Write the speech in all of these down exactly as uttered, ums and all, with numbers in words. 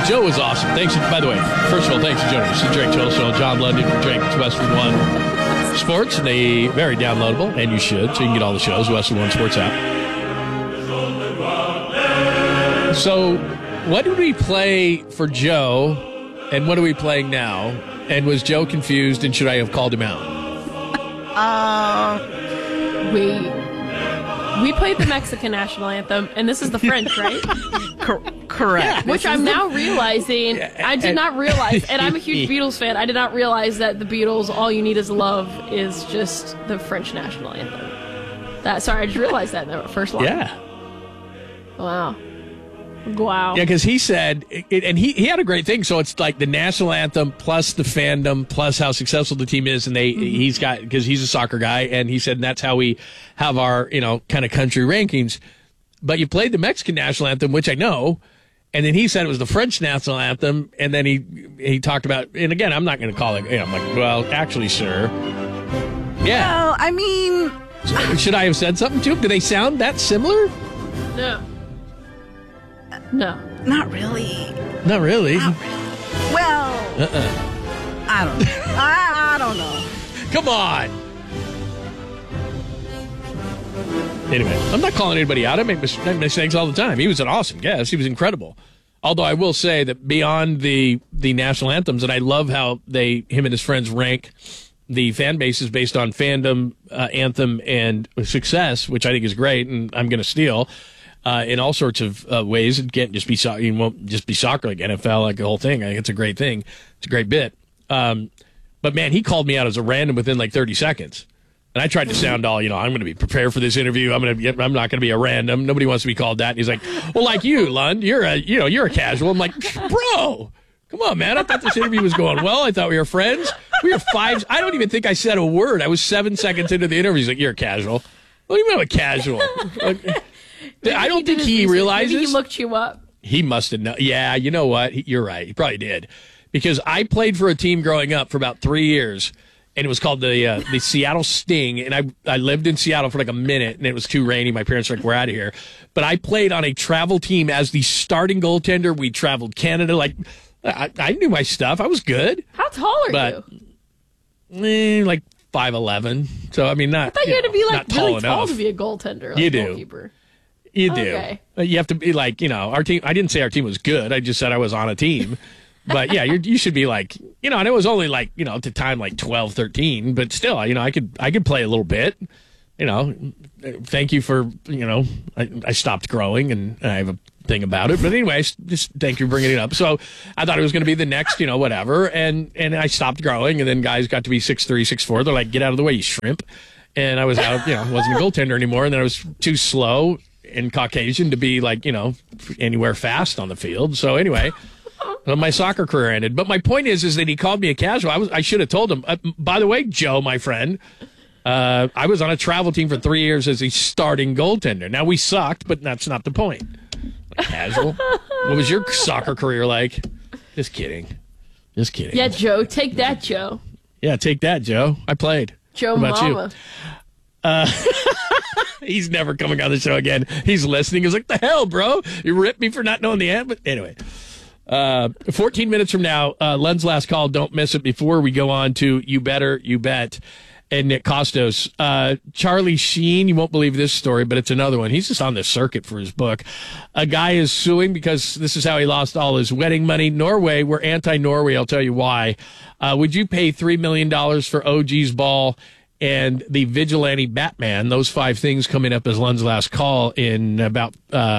Joe was awesome. Thanks, by the way, first of all, thanks to Joe. This is Drake Total Show. John London from Drake Westwood One Sports, and they very downloadable, and you should, so you can get all the shows, Westwood One Sports app. So, what did we play for Joe, and what are we playing now? And was Joe confused, and should I have called him out? Uh, we we played the Mexican national anthem, and this is the French, right? Cor- correct. Which I'm now realizing, I did not realize, and I'm a huge Beatles fan, I did not realize that the Beatles, All You Need Is Love, is just the French national anthem. That Sorry, I just realized that in the first line. Yeah. Wow. Wow. Yeah, because he said, it, and he, he had a great thing. So it's like the national anthem plus the fandom plus how successful the team is, and they mm-hmm. he's got because he's a soccer guy, and he said that's how we have our you know kind of country rankings. But you played the Mexican national anthem, which I know, and then he said it was the French national anthem, and then he he talked about, and again, I'm not going to call it. You know, I'm like, well, actually, sir, yeah. Well, I mean, should I have said something to him? Do they sound that similar? No. No. Not really. Not really. Not really. Well, uh-uh. I don't know. I, I don't know. Come on. Anyway, I'm not calling anybody out. I make mistakes all the time. He was an awesome guest. He was incredible. Although I will say that beyond the the national anthems, and I love how they, him and his friends rank the fan bases based on fandom, uh, anthem, and success, which I think is great, and I'm going to steal. Uh, in all sorts of uh, ways. It can't just be so- you won't just be soccer, like N F L, like the whole thing. I think it's a great thing. It's a great bit. Um, but man, he called me out as a random within like thirty seconds, and I tried to sound all, you know, I'm going to be prepared for this interview. I'm going to, I'm not going to be a random. Nobody wants to be called that. And he's like, well, like you, Lund, you're a, you know, you're a casual. I'm like, bro, come on, man. I thought this interview was going well. I thought we were friends. We were five. I don't even think I said a word. I was seven seconds into the interview. He's like, you're a casual. What do you mean I'm a casual? Like, Maybe I don't he think he realizes. Maybe he looked you up. He must have known. Yeah, you know what? He, you're right. He probably did. Because I played for a team growing up for about three years, and it was called the uh, the Seattle Sting. And I I lived in Seattle for like a minute, and it was too rainy. My parents were like, we're out of here. But I played on a travel team as the starting goaltender. We traveled Canada. Like, I, I knew my stuff. I was good. How tall are but, you? Eh, like five eleven. So, I mean, not I thought you, you had know, to be like tall really tall enough. to be a goaltender. Like you do. Goalkeeper. You do. Okay. You have to be like, you know, our team. I didn't say our team was good. I just said I was on a team. But yeah, you're, you should be like, you know, and it was only like, you know, at the time like twelve, thirteen. But still, you know, I could I could play a little bit. You know, thank you for, you know, I, I stopped growing and I have a thing about it. But anyway, just thank you for bringing it up. So I thought it was going to be the next, you know, whatever. And, and I stopped growing. And then guys got to be six three, six four. They're like, get out of the way, you shrimp. And I was out, you know, wasn't a goaltender anymore. And then I was too slow and Caucasian to be like, you know, anywhere fast on the field. So anyway, well, my soccer career ended. But my point is, is that he called me a casual. I was, I should have told him. Uh, by the way, Joe, my friend, uh, I was on a travel team for three years as a starting goaltender. Now we sucked, but that's not the point. Casual. What was your soccer career like? Just kidding. Just kidding. Yeah, Joe. Take that, Joe. Yeah, take that, Joe. I played. Joe What about Mama. you? Uh, he's never coming on the show again. He's listening. He's like, the hell, bro? You ripped me for not knowing the anthem? Anyway, uh, fourteen minutes from now, uh, Len's last call. Don't miss it before we go on to You Better, You Bet, and Nick Costos. Uh, Charlie Sheen, you won't believe this story, but it's another one. He's just on the circuit for his book. A guy is suing because this is how he lost all his wedding money. Norway, we're anti-Norway. I'll tell you why. Uh, would you pay three million dollars for O G's ball and the vigilante Batman? Those five things coming up as Len's last call in about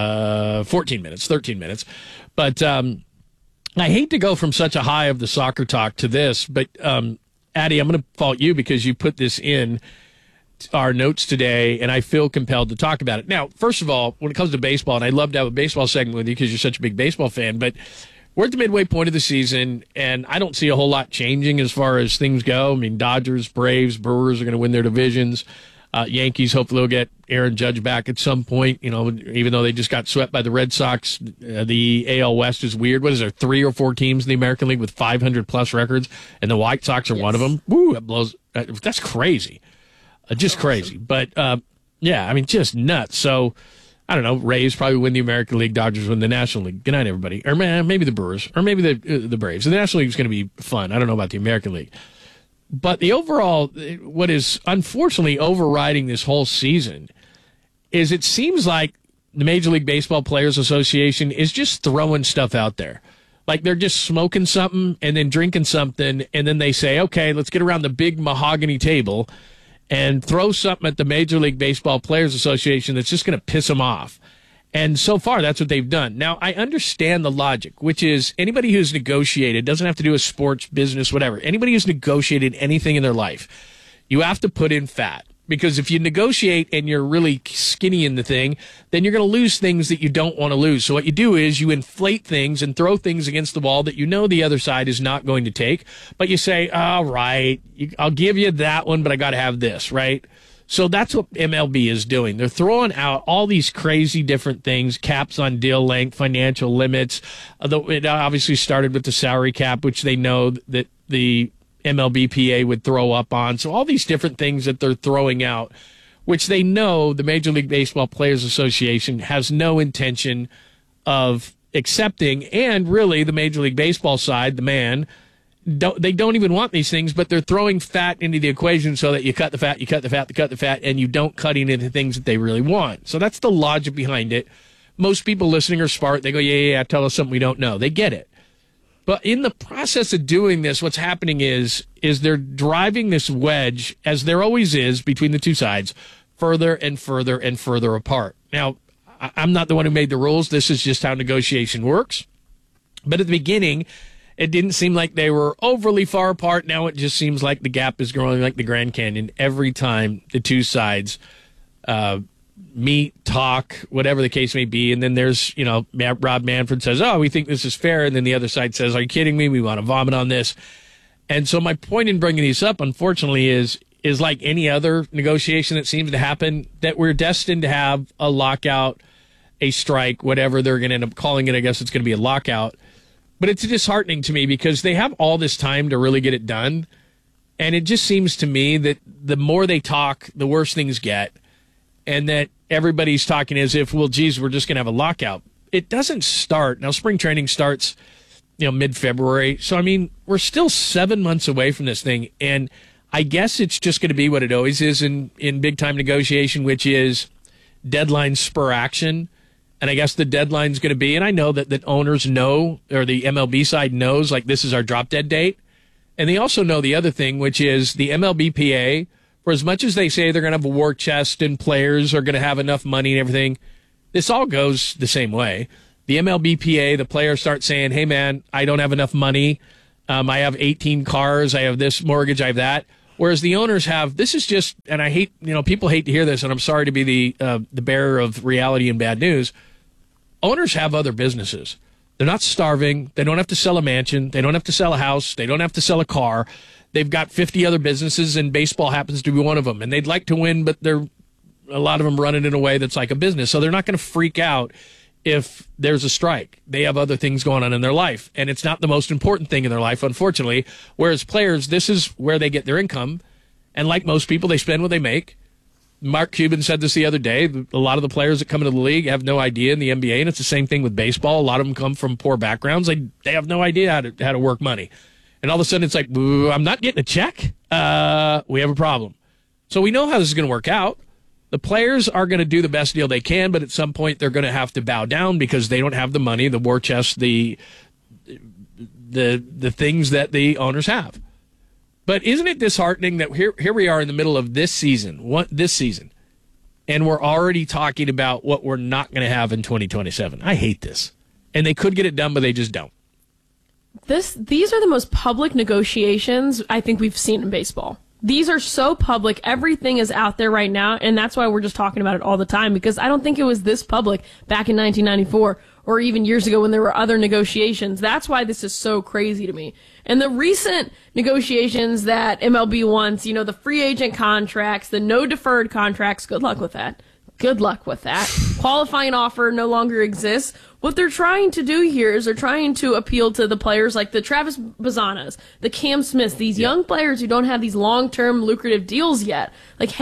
uh, fourteen minutes, thirteen minutes. But um, I hate to go from such a high of the soccer talk to this, but um, Addie, I'm going to fault you because you put this in our notes today, and I feel compelled to talk about it. Now, first of all, when it comes to baseball, and I'd love to have a baseball segment with you because you're such a big baseball fan, but we're at the midway point of the season, and I don't see a whole lot changing as far as things go. I mean, Dodgers, Braves, Brewers are going to win their divisions. Uh, Yankees, hopefully, will get Aaron Judge back at some point. You know, even though they just got swept by the Red Sox, uh, the A L West is weird. What is there, three or four teams in the American League with five hundred plus records, and the White Sox are yes. one of them? Woo, that blows. Uh, that's crazy. Uh, just crazy. But, uh, yeah, I mean, just nuts. So, I don't know, Rays probably win the American League, Dodgers win the National League. Good night, everybody. Or man, maybe the Brewers, or maybe the uh, the Braves. The National League is going to be fun. I don't know about the American League. But the overall, what is unfortunately overriding this whole season is it seems like the Major League Baseball Players Association is just throwing stuff out there. Like they're just smoking something and then drinking something, and then they say, okay, let's get around the big mahogany table and throw something at the Major League Baseball Players Association that's just going to piss them off. And so far, that's what they've done. Now, I understand the logic, which is anybody who's negotiated, doesn't have to do with sports, business, whatever. Anybody who's negotiated anything in their life, you have to put in fat. Because if you negotiate and you're really skinny in the thing, then you're going to lose things that you don't want to lose. So what you do is you inflate things and throw things against the wall that you know the other side is not going to take. But you say, all right, I'll give you that one, but I got to have this, right? So that's what M L B is doing. They're throwing out all these crazy different things, caps on deal length, financial limits. It obviously started with the salary cap, which they know that the M L B P A would throw up on. So all these different things that they're throwing out, which they know the Major League Baseball Players Association has no intention of accepting. And really the Major League Baseball side, the man, don't, they don't even want these things, but they're throwing fat into the equation so that you cut the fat, you cut the fat, you cut the fat, and you don't cut into the things that they really want. So that's the logic behind it. Most people listening are smart. They go, yeah, yeah, yeah, tell us something we don't know. They get it. But in the process of doing this, what's happening is is they're driving this wedge, as there always is, between the two sides, further and further and further apart. Now, I'm not the one who made the rules. This is just how negotiation works. But at the beginning, it didn't seem like they were overly far apart. Now it just seems like the gap is growing like the Grand Canyon every time the two sides uh meet, talk, whatever the case may be. And then there's, you know, Rob Manfred says, oh, we think this is fair. And then the other side says, are you kidding me? We want to vomit on this. And so my point in bringing these up, unfortunately, is, is like any other negotiation that seems to happen, that we're destined to have a lockout, a strike, whatever they're going to end up calling it. I guess it's going to be a lockout. But it's disheartening to me because they have all this time to really get it done. And it just seems to me that the more they talk, the worse things get. And that everybody's talking as if, well, geez, we're just going to have a lockout. It doesn't start. Now, spring training starts, you know, mid-February. So, I mean, we're still seven months away from this thing. And I guess it's just going to be what it always is in, in big-time negotiation, which is deadline spur action. And I guess the deadline's going to be, and I know that, that owners know, or the M L B side knows, like, this is our drop-dead date. And they also know the other thing, which is the M L B P A, for as much as they say they're going to have a war chest and players are going to have enough money and everything, this all goes the same way. The M L B P A, the players start saying, hey, man, I don't have enough money. Um, I have eighteen cars. I have this mortgage. I have that. Whereas the owners have, this is just, and I hate, you know, people hate to hear this, and I'm sorry to be the uh, the bearer of reality and bad news. Owners have other businesses. They're not starving. They don't have to sell a mansion. They don't have to sell a house. They don't have to sell a car. They've got fifty other businesses, and baseball happens to be one of them. And they'd like to win, but they're a lot of them run it in a way that's like a business. So they're not going to freak out if there's a strike. They have other things going on in their life, and it's not the most important thing in their life, unfortunately. Whereas players, this is where they get their income. And like most people, they spend what they make. Mark Cuban said this the other day. A lot of the players that come into the league have no idea in the N B A, and it's the same thing with baseball. A lot of them come from poor backgrounds. They, they have no idea how to, how to work money. And all of a sudden, it's like, I'm not getting a check. Uh, we have a problem. So we know how this is going to work out. The players are going to do the best deal they can, but at some point, they're going to have to bow down because they don't have the money, the war chest, the the the things that the owners have. But isn't it disheartening that here here we are in the middle of this season, what this season, and we're already talking about what we're not going to have in twenty twenty-seven? I hate this. And they could get it done, but they just don't. This, these are the most public negotiations I think we've seen in baseball. These are so public. Everything is out there right now, and that's why we're just talking about it all the time, because I don't think it was this public back in nineteen ninety-four or even years ago when there were other negotiations. That's why this is so crazy to me. And the recent negotiations that M L B wants, you know, the free agent contracts, the no deferred contracts, good luck with that. Good luck with that. Qualifying offer no longer exists. What they're trying to do here is they're trying to appeal to the players like the Travis Bazanas, the Cam Smiths, these yeah. young players who don't have these long-term lucrative deals yet. Like, hey,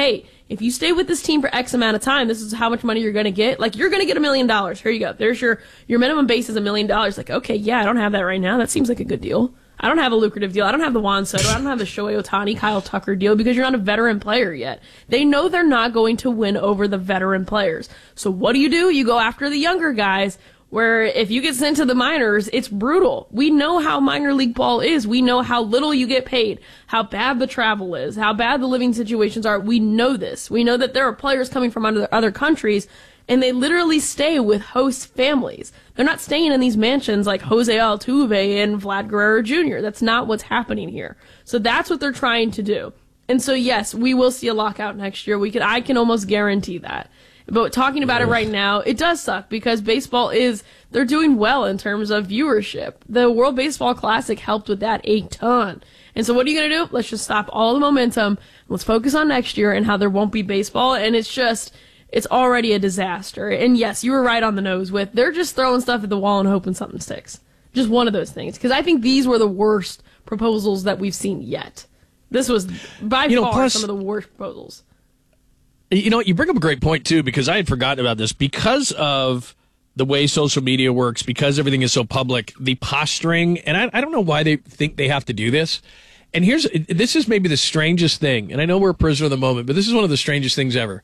if you stay with this team for X amount of time, this is how much money you're going to get. Like, you're going to get a million dollars. Here you go. There's your, your minimum base is a million dollars. Like, okay, yeah, I don't have that right now. That seems like a good deal. I don't have a lucrative deal. I don't have the Juan Soto. I don't have the Shohei Ohtani, Kyle Tucker deal because you're not a veteran player yet. They know they're not going to win over the veteran players. So what do you do? You go after the younger guys, where if you get sent to the minors, it's brutal. We know how minor league ball is. We know how little you get paid, how bad the travel is, how bad the living situations are. We know this. We know that there are players coming from other other countries, and they literally stay with host families. They're not staying in these mansions like Jose Altuve and Vlad Guerrero Junior That's not what's happening here. So that's what they're trying to do. And so, yes, we will see a lockout next year. We can, I can almost guarantee that. But talking about it right now, it does suck because baseball is, they're doing well in terms of viewership. The World Baseball Classic helped with that a ton. And so what are you going to do? Let's just stop all the momentum. Let's focus on next year and how there won't be baseball. And it's just, it's already a disaster. And yes, you were right on the nose with, they're just throwing stuff at the wall and hoping something sticks. Just one of those things. Because I think these were the worst proposals that we've seen yet. This was by you know, far plus, some of the worst proposals. You know, you bring up a great point, too, because I had forgotten about this. Because of the way social media works, because everything is so public, the posturing, and I, I don't know why they think they have to do this. And here's, this is maybe the strangest thing, and I know we're a prisoner of the moment, but this is one of the strangest things ever.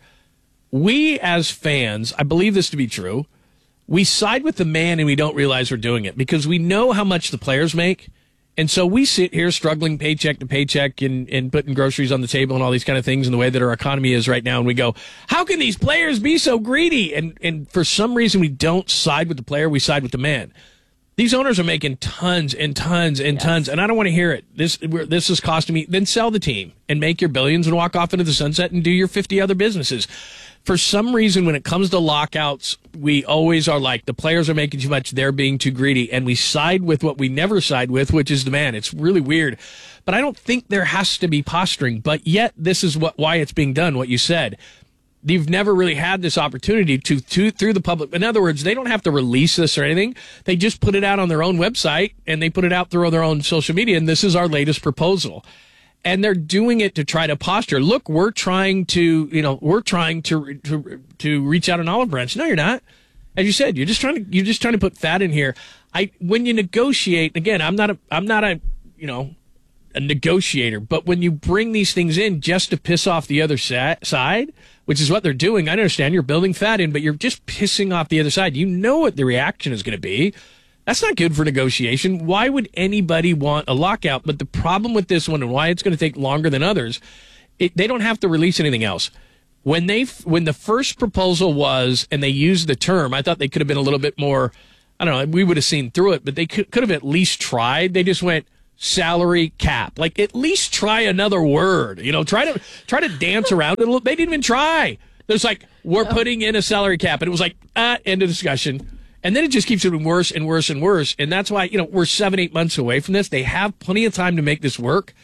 We, as fans, I believe this to be true, we side with the man and we don't realize we're doing it because we know how much the players make. And so we sit here struggling paycheck to paycheck and, and putting groceries on the table and all these kind of things in the way that our economy is right now. And we go, how can these players be so greedy? And and for some reason, we don't side with the player. We side with the man. These owners are making tons and tons and yes. tons. And I don't want to hear it. This this is costing me. Then sell the team and make your billions and walk off into the sunset and do your fifty other businesses. For some reason, when it comes to lockouts, we always are like, the players are making too much, they're being too greedy, and we side with what we never side with, which is the man. It's really weird. But I don't think there has to be posturing, but yet this is what why it's being done, what you said. You've never really had this opportunity to, to through the public. In other words, they don't have to release this or anything. They just put it out on their own website, and they put it out through their own social media, and this is our latest proposal. And they're doing it to try to posture. Look, we're trying to, you know, we're trying to to to reach out an olive branch. No, you're not. As you said, you're just trying to you're just trying to put fat in here. I when you negotiate, again, I'm not a I'm not a you know a negotiator, but when you bring these things in just to piss off the other sa- side, which is what they're doing, I understand you're building fat in, but you're just pissing off the other side. You know what the reaction is going to be. That's not good for negotiation. Why would anybody want a lockout? But the problem with this one and why it's going to take longer than others, it, they don't have to release anything else. When they when the first proposal was, and they used the term, I thought they could have been a little bit more, I don't know, we would have seen through it, but they could, could have at least tried. They just went salary cap. Like, at least try another word. You know, try to try to dance around it a little. They didn't even try. There's like, we're putting in a salary cap. And it was like, ah, end of discussion. And then it just keeps getting worse and worse and worse. And that's why, you know, we're seven, eight months away from this. They have plenty of time to make this work.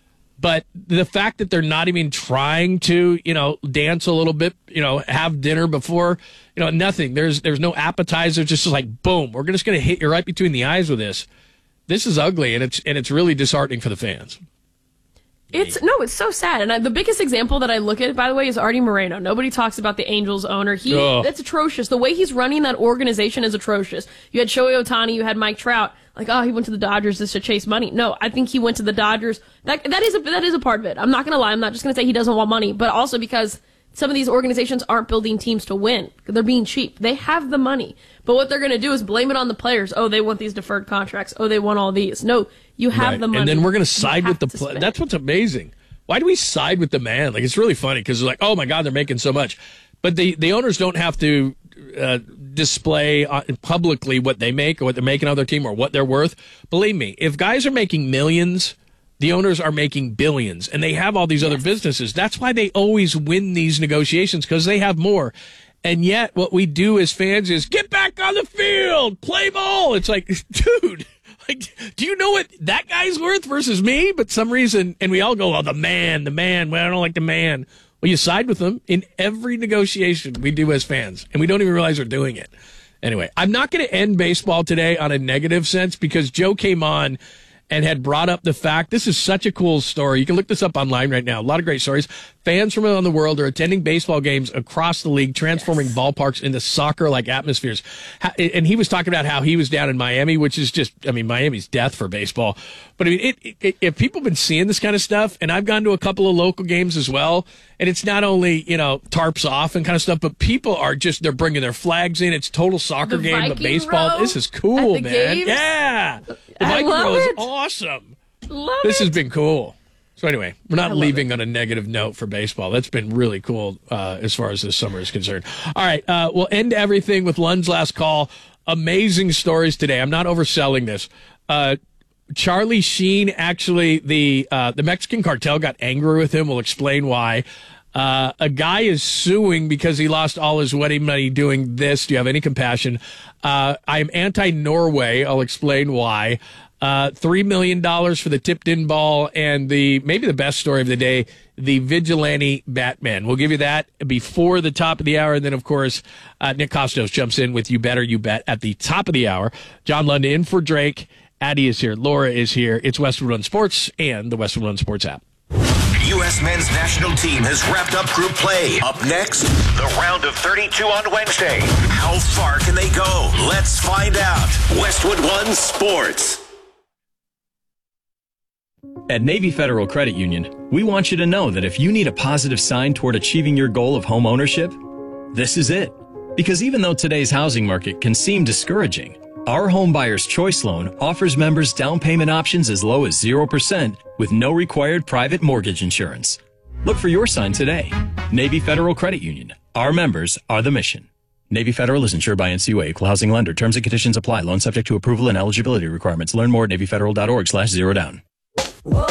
But the fact that they're not even trying to, you know, dance a little bit, you know, have dinner before, you know, nothing. There's there's no appetizer. Just like, boom, we're just going to hit you right between the eyes with this. This is ugly, and it's and it's really disheartening for the fans. It's no, it's so sad. And I, the biggest example that I look at, by the way, is Artie Moreno. Nobody talks about the Angels owner. He, oh. That's atrocious. The way he's running that organization is atrocious. You had Shohei Ohtani, you had Mike Trout. Like, oh, he went to the Dodgers just to chase money. No, I think he went to the Dodgers. That that is a that is a part of it. I'm not gonna lie. I'm not just gonna say he doesn't want money, but also because some of these organizations aren't building teams to win. They're being cheap. They have the money. But what they're going to do is blame it on the players. Oh, they want these deferred contracts. Oh, they want all these. No, you have right. the money. And then we're going to side with the players. That's what's amazing. Why do we side with the man? Like, it's really funny because they're like, oh, my God, they're making so much. But the, the owners don't have to uh, display uh, publicly what they make or what they're making on their team or what they're worth. Believe me, if guys are making millions, the owners are making billions, and they have all these yes. other businesses. That's why they always win these negotiations, because they have more. And yet what we do as fans is get back on the field, play ball. It's like, dude, like, do you know what that guy's worth versus me? But some reason, and we all go, oh, the man, the man. Well, I don't like the man. Well, you side with them in every negotiation we do as fans, and we don't even realize we're doing it. Anyway, I'm not going to end baseball today on a negative sense because Joe came on and had brought up the fact, this is such a cool story. You can look this up online right now. A lot of great stories. fans from around the world are attending baseball games across the league, transforming yes. ballparks into soccer-like atmospheres. And he was talking about how he was down in Miami, which is just, I mean, Miami's death for baseball. But I mean, it, it, if people have been seeing this kind of stuff, and I've gone to a couple of local games as well, and it's not only, you know, tarps off and kind of stuff, but people are just, they're bringing their flags in. It's total soccer the game, Viking but baseball. row This is cool, man. Games? Yeah. The I Viking love row is it. awesome. Love this it. has been cool. So anyway, we're not leaving it. on a negative note for baseball. That's been really cool uh, as far as this summer is concerned. All right, uh, we'll end everything with Lund's last call. Amazing stories today. I'm not overselling this. Uh, Charlie Sheen, actually, the uh, the Mexican cartel got angry with him. We'll explain why. Uh, a guy is suing because he lost all his wedding money doing this. Do you have any compassion? Uh, I am anti-Norway. I'll explain why. Uh, three million dollars for the tipped-in ball, and the maybe the best story of the day, the vigilante Batman. We'll give you that before the top of the hour, and then, of course, uh, Nick Kostos jumps in with You Better You Bet at the top of the hour. John Lund in for Drake. Addie is here. Laura is here. It's Westwood One Sports and the Westwood One Sports app. U S men's national team has wrapped up group play. Up next, the round of thirty-two on Wednesday. How far can they go? Let's find out. Westwood One Sports. At Navy Federal Credit Union, we want you to know that if you need a positive sign toward achieving your goal of home ownership, this is it. Because even though today's housing market can seem discouraging, our Home Buyer's Choice Loan offers members down payment options as low as zero percent with no required private mortgage insurance. Look for your sign today. Navy Federal Credit Union. Our members are the mission. Navy Federal is insured by N C U A, Equal Housing Lender. Terms and conditions apply. Loan subject to approval and eligibility requirements. Learn more at NavyFederal.org slash zero down. Whoa.